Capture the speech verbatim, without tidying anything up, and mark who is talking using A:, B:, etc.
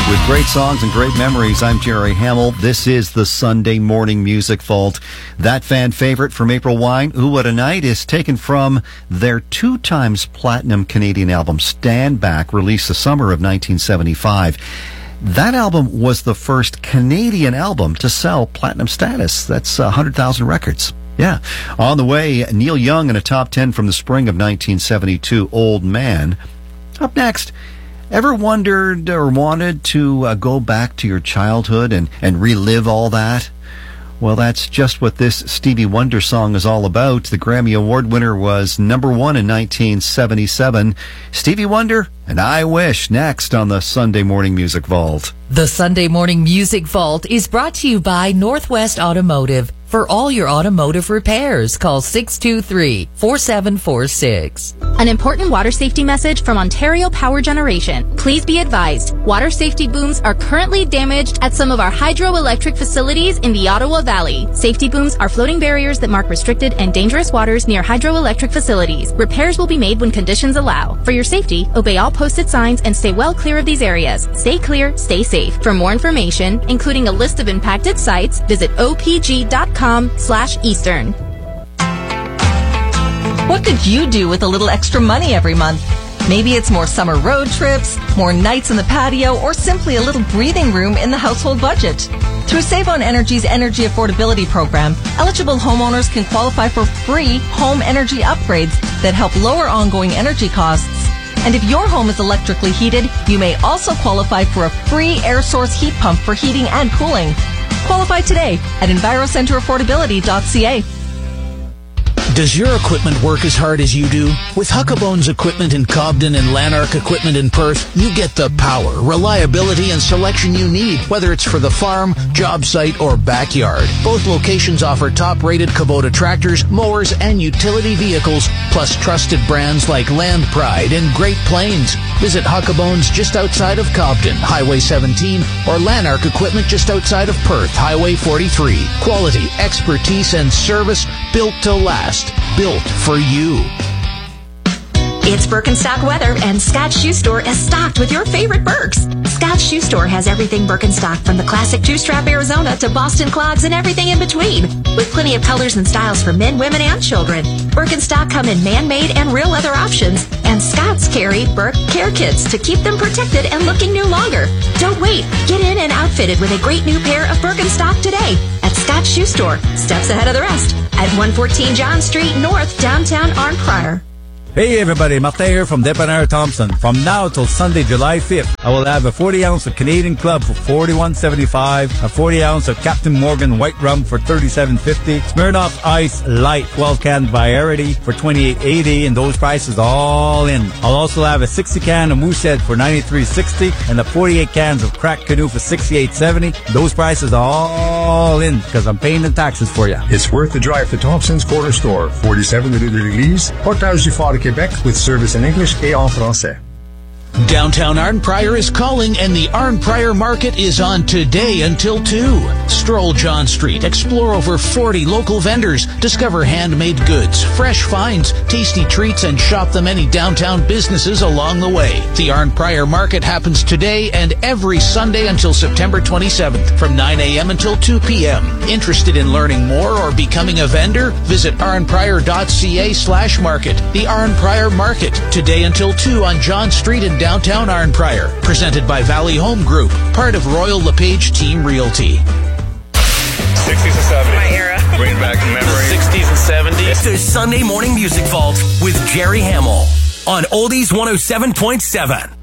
A: With great songs and great memories, I'm Jerry Hamill. This is the Sunday Morning Music Vault. That fan favorite from April Wine, Ooh What a Night, is taken from their two times platinum Canadian album, Stand Back, released the summer of nineteen seventy-five. That album was the first Canadian album to sell platinum status. That's one hundred thousand records. Yeah. On the way, Neil Young in a top ten from the spring of nineteen seventy-two, Old Man. Up next, ever wondered or wanted to uh, go back to your childhood and, and relive all that? Well, that's just what this Stevie Wonder song is all about. The Grammy Award winner was number one in nineteen seventy-seven. Stevie Wonder and I Wish, next on the Sunday Morning Music Vault.
B: The Sunday Morning Music Vault is brought to you by Northwest Automotive. For all your automotive repairs, call six two three, four seven four six.
C: An important water safety message from Ontario Power Generation. Please be advised, water safety booms are currently damaged at some of our hydroelectric facilities in the Ottawa Valley. Safety booms are floating barriers that mark restricted and dangerous waters near hydroelectric facilities. Repairs will be made when conditions allow. For your safety, obey all posted signs and stay well clear of these areas. Stay clear, stay safe. For more information, including a list of impacted sites, visit o p g dot com slash eastern.
D: What could you do with a little extra money every month? Maybe it's more summer road trips, more nights in the patio, or simply a little breathing room in the household budget. Through Save on Energy's Energy Affordability Program, eligible homeowners can qualify for free home energy upgrades that help lower ongoing energy costs. And if your home is electrically heated, you may also qualify for a free air source heat pump for heating and cooling. Qualify today at enviro center affordability dot c a.
E: Does your equipment work as hard as you do? With Huckabone's equipment in Cobden and Lanark equipment in Perth, you get the power, reliability, and selection you need, whether it's for the farm, job site, or backyard. Both locations offer top-rated Kubota tractors, mowers, and utility vehicles, plus trusted brands like Land Pride and Great Plains. Visit Huckabone's just outside of Cobden, Highway seventeen, or Lanark equipment just outside of Perth, Highway forty-three. Quality, expertise, and service built to last. Built for you.
F: It's Birkenstock weather, and Scott Shoe Store is stocked with your favorite Birks. Scott Shoe Store has everything Birkenstock, from the classic two-strap Arizona to Boston clogs and everything in between, with plenty of colors and styles for men, women, and children. Birkenstock come in man-made and real leather options, and Scott's carry Birk care kits to keep them protected and looking new longer. Don't wait. Get in and outfitted with a great new pair of Birkenstock today at Scott Shoe Store, steps ahead of the rest, at one fourteen John Street North, downtown Arnprior.
G: Hey everybody, Martin here from Debonair Thompson. From now till Sunday, July fifth, I will have a forty ounce of Canadian Club for forty-one seventy-five, a forty ounce of Captain Morgan White Rum for thirty-seven fifty, Smirnoff Ice Light twelve can Variety for twenty-eight eighty, and those prices all in. I'll also have a sixty can of Moosehead for ninety-three sixty, and the forty-eight cans of Cracked Canoe for sixty-eight seventy. Those prices all in, because I'm paying the taxes for you.
H: It's worth the drive to Thompson's Corner Store, forty-seven Rue de l'Église, Portage du Fort, Quebec, with service in English et en français.
E: Downtown Arnprior is calling, and the Arnprior Market is on today until two. Stroll John Street, explore over forty local vendors, discover handmade goods, fresh finds, tasty treats, and shop the many downtown businesses along the way. The Arnprior Market happens today and every Sunday until September twenty-seventh from nine a.m. until two p.m. Interested in learning more or becoming a vendor? Visit arnprior.ca slash market. The Arnprior Market, today until two on John Street in downtown Arnprior. Presented by Valley Home Group, part of Royal LePage Team Realty.
I: sixties and seventies.
J: My era.
I: Bringing back memories.
J: The sixties and seventies.
K: The Sunday Morning Music Vault with Jerry Hamill on Oldies one oh seven point seven.